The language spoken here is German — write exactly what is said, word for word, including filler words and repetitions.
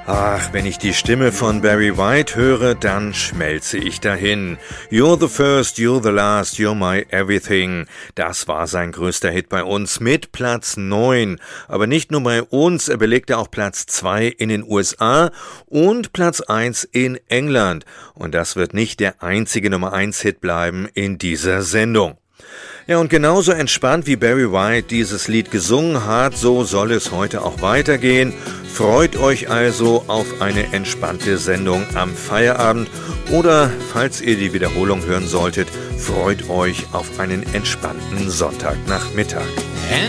Ach, wenn ich die Stimme von Barry White höre, dann schmelze ich dahin. You're the first, you're the last, you're my everything. Das war sein größter Hit bei uns mit Platz neun. Aber nicht nur bei uns, er belegte auch Platz zwei in den U S A und Platz eins in England. Und das wird nicht der einzige Nummer eins Hit bleiben in dieser Sendung. Ja, und genauso entspannt wie Barry White dieses Lied gesungen hat, so soll es heute auch weitergehen. Freut euch also auf eine entspannte Sendung am Feierabend oder, falls ihr die Wiederholung hören solltet, freut euch auf einen entspannten Sonntagnachmittag.